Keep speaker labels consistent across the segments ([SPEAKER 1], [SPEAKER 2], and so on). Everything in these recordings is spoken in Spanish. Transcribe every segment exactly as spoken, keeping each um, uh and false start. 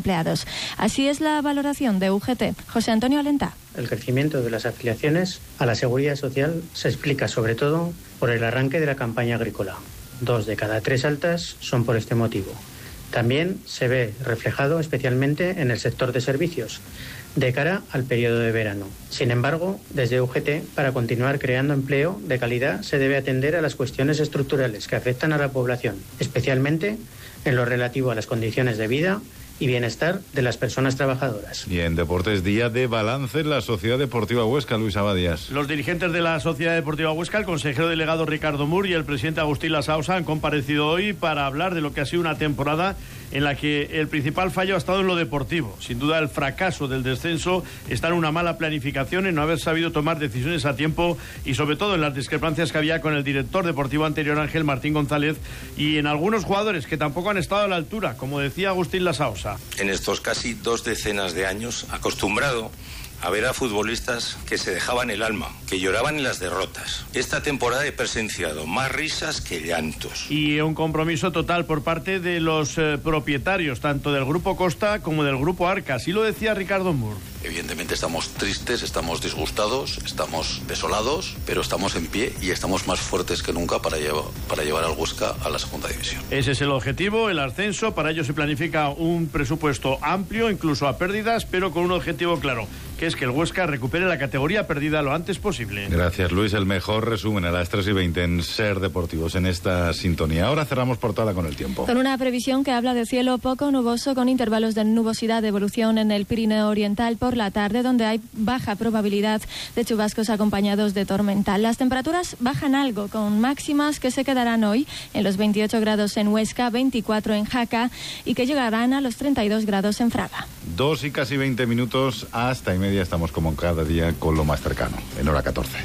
[SPEAKER 1] empleados. Así es la valoración de U G T. José Antonio Alentá.
[SPEAKER 2] El crecimiento de las afiliaciones a la Seguridad Social se explica sobre todo por el arranque de la campaña agrícola. Dos de cada tres altas son por este motivo. También se ve reflejado especialmente en el sector de servicios, de cara al periodo de verano. Sin embargo, desde U G T, para continuar creando empleo de calidad, se debe atender a las cuestiones estructurales que afectan a la población, especialmente en lo relativo a las condiciones de vida y bienestar de las personas trabajadoras.
[SPEAKER 3] Y en deportes, día de balance en la Sociedad Deportiva Huesca, Luis Abadías.
[SPEAKER 4] Los dirigentes de la Sociedad Deportiva Huesca, el consejero delegado Ricardo Mur y el presidente Agustín Lasausa han comparecido hoy para hablar de lo que ha sido una temporada en la que el principal fallo ha estado en lo deportivo. Sin duda, el fracaso del descenso está en una mala planificación, en no haber sabido tomar decisiones a tiempo y sobre todo en las discrepancias que había con el director deportivo anterior, Ángel Martín González, y en algunos jugadores que tampoco han estado a la altura, como decía Agustín Lasausa.
[SPEAKER 5] En estos casi dos decenas de años, acostumbrado a ver a futbolistas que se dejaban el alma, que lloraban en las derrotas. Esta temporada he presenciado más risas que llantos.
[SPEAKER 4] Y un compromiso total por parte de los eh, propietarios, tanto del Grupo Costa como del Grupo Arca. Así lo decía Ricardo Mur.
[SPEAKER 6] Evidentemente estamos tristes, estamos disgustados, estamos desolados, pero estamos en pie y estamos más fuertes que nunca para llevar, para llevar al Huesca a la segunda división.
[SPEAKER 4] Ese es el objetivo, el ascenso. Para ello se planifica un presupuesto amplio, incluso a pérdidas, pero con un objetivo claro, que es que el Huesca recupere la categoría perdida lo antes posible.
[SPEAKER 3] Gracias, Luis. El mejor resumen a las tres y veinte en Ser Deportivos en esta sintonía. Ahora cerramos portada con el tiempo.
[SPEAKER 1] Con una previsión que habla de cielo poco nuboso con intervalos de nubosidad de evolución en el Pirineo Oriental por la tarde, donde hay baja probabilidad de chubascos acompañados de tormental. Las temperaturas bajan algo, con máximas que se quedarán hoy en los veintiocho grados en Huesca, veinticuatro en Jaca y que llegarán a los treinta y dos grados en Fraga.
[SPEAKER 3] Dos y casi veinte minutos hasta y media. Estamos como cada día con lo más cercano, en hora catorce.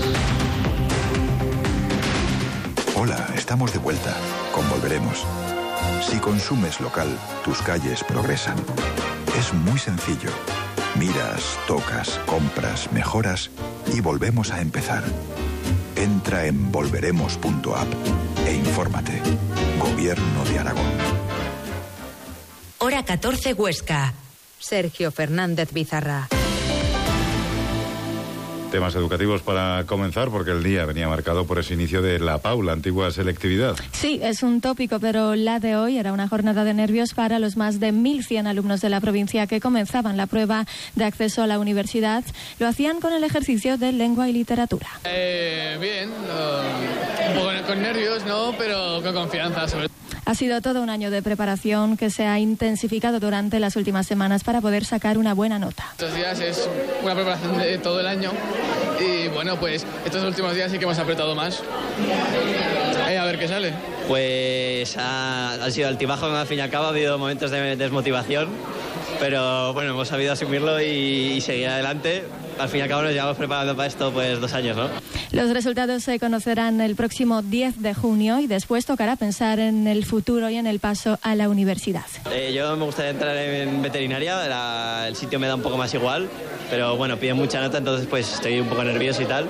[SPEAKER 7] Hola, estamos de vuelta. Con Volveremos. Si consumes local, tus calles progresan. Es muy sencillo. Miras, tocas, compras, mejoras y volvemos a empezar. Entra en volveremos punto app e infórmate. Gobierno de Aragón.
[SPEAKER 8] Hora catorce Huesca. Sergio Fernández Bizarra.
[SPEAKER 3] Temas educativos para comenzar, porque el día venía marcado por ese inicio de la P A U, la antigua selectividad.
[SPEAKER 1] Sí, es un tópico, pero la de hoy era una jornada de nervios para los más de mil cien alumnos de la provincia que comenzaban la prueba de acceso a la universidad. Lo hacían con el ejercicio de lengua y literatura.
[SPEAKER 9] Eh, bien, uh, un poco con nervios, ¿no? Pero con confianza, sobre todo.
[SPEAKER 1] Ha sido todo un año de preparación que se ha intensificado durante las últimas semanas para poder sacar una buena nota.
[SPEAKER 9] Estos días es una preparación de todo el año y bueno, pues estos últimos días sí que hemos apretado más. Eh, a ver qué sale.
[SPEAKER 10] Pues ha, ha sido altibajo, al fin y al cabo ha habido momentos de desmotivación, pero bueno, hemos sabido asumirlo y, y seguir adelante. Al fin y al cabo nos llevamos preparando para esto pues dos años, ¿no?
[SPEAKER 1] Los resultados se conocerán el próximo diez de junio y después tocará pensar en el futuro y en el paso a la universidad.
[SPEAKER 10] Eh, yo me gustaría entrar en veterinaria, la, el sitio me da un poco más igual, pero bueno, piden mucha nota, entonces pues estoy un poco nervioso y tal.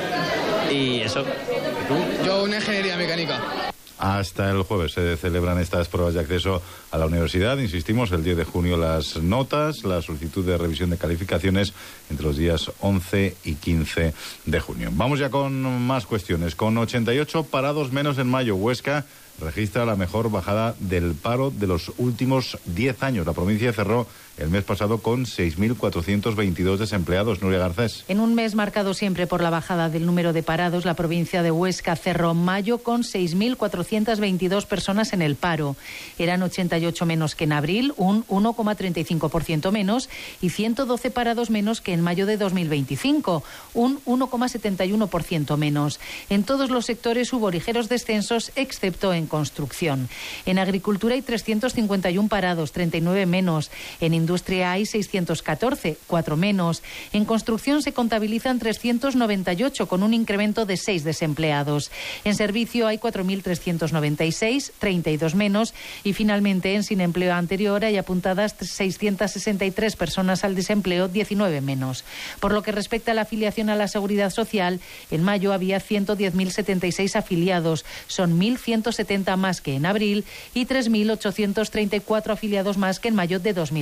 [SPEAKER 10] Y eso. ¿Y tú?
[SPEAKER 9] Yo una ingeniería mecánica.
[SPEAKER 3] Hasta el jueves se celebran estas pruebas de acceso a la universidad. Insistimos, el diez de junio las notas, la solicitud de revisión de calificaciones entre los días once y quince de junio. Vamos ya con más cuestiones. Con ochenta y ocho parados menos en mayo, Huesca registra la mejor bajada del paro de los últimos diez años. La provincia cerró el mes pasado con seis mil cuatrocientos veintidós desempleados. Nuria Garcés.
[SPEAKER 11] En un mes marcado siempre por la bajada del número de parados, la provincia de Huesca cerró mayo con seis mil cuatrocientos veintidós personas en el paro. Eran ochenta y ocho menos que en abril, un uno coma treinta y cinco por ciento menos, y ciento doce parados menos que en mayo de dos mil veinticinco, un uno coma setenta y uno por ciento menos. En todos los sectores hubo ligeros descensos, excepto en construcción. En agricultura hay trescientos cincuenta y uno parados, treinta y nueve menos. En industria hay seiscientos catorce, cuatro menos. En construcción se contabilizan trescientos noventa y ocho, con un incremento de seis desempleados. En servicio hay cuatro mil trescientos noventa y seis, treinta y dos menos. Y finalmente en sin empleo anterior hay apuntadas seiscientos sesenta y tres personas al desempleo, diecinueve menos. Por lo que respecta a la afiliación a la Seguridad Social, en mayo había ciento diez mil setenta y seis afiliados. Son mil ciento setenta más que en abril y tres mil ochocientos treinta y cuatro afiliados más que en mayo de dos mil